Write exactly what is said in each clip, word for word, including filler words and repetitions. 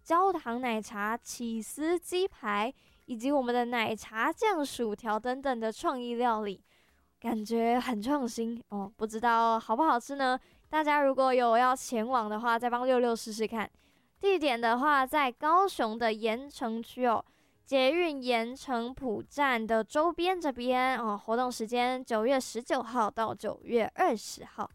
焦糖奶茶、起司鸡排，以及我们的奶茶酱薯条等等的创意料理，感觉很创新哦。不知道好不好吃呢？大家如果有要前往的话，再帮六六试试看。地点的话，在高雄的盐城区哦，捷运盐城埔站的周边这边哦。活动时间九月十九号到九月二十号。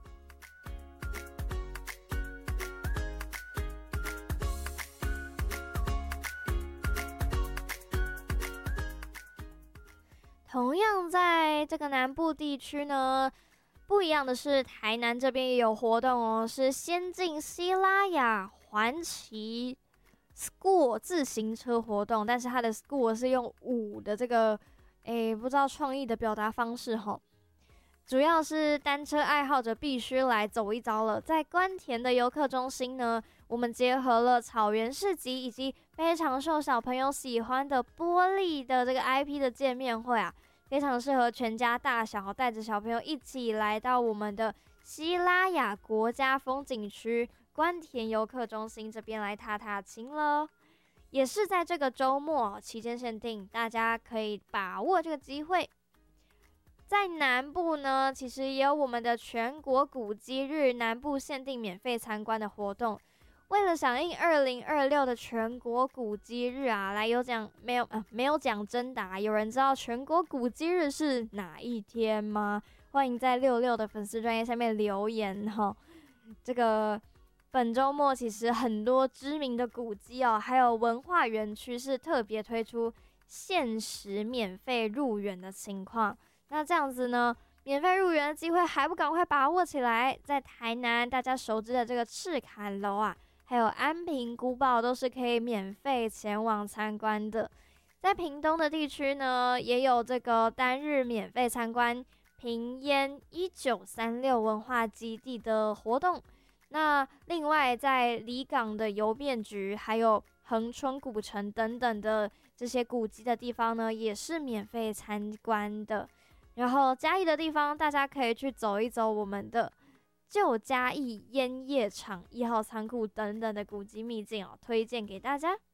同样在这个南部地区呢，不一样的是，台南这边也有活动哦，是先进西拉雅环骑 school 自行车活动，但是它的 school 是用五的这个，诶，不知道创意的表达方式吼。主要是单车爱好者必须来走一遭了。在关田的游客中心呢，我们结合了草原市集以及非常受小朋友喜欢的玻璃的这个 I P 的见面会啊，非常适合全家大小带着小朋友一起来到我们的西拉雅国家风景区关田游客中心这边来踏踏青了。也是在这个周末期间限定，大家可以把握这个机会。在南部呢，其实也有我们的全国古迹日南部限定免费参观的活动。为了响应二零二六的全国古迹日啊，来有奖没有呃没有奖征答，有人知道全国古迹日是哪一天吗？欢迎在六六的粉丝专页下面留言哈。这个本周末其实很多知名的古迹哦，还有文化园区是特别推出限时免费入园的情况。那这样子呢，免费入园的机会还不赶快把握起来？在台南大家熟知的这个赤坎楼啊，还有安平古堡都是可以免费前往参观的。在屏东的地区呢，也有这个单日免费参观屏烟一九三六文化基地的活动。那另外在离港的邮便局，还有恒春古城等等的这些古迹的地方呢，也是免费参观的。然后嘉义的地方，大家可以去走一走我们的旧嘉义烟叶厂、一号仓库等等的古迹秘境哦，推荐给大家。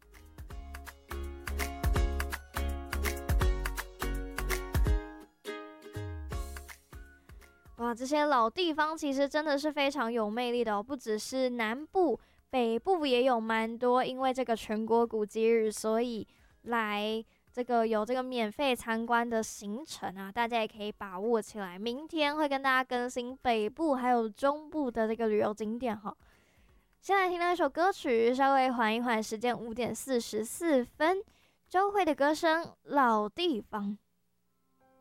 哇，这些老地方其实真的是非常有魅力的哦，不只是南部，北部也有蛮多，因为这个全国古迹日，所以来这个有这个免费参观的行程啊，大家也可以把握起来。明天会跟大家更新北部还有中部的这个旅游景点哈。先来听到一首歌曲，稍微缓一缓，时间五点四十四分，周蕙的歌声《老地方》。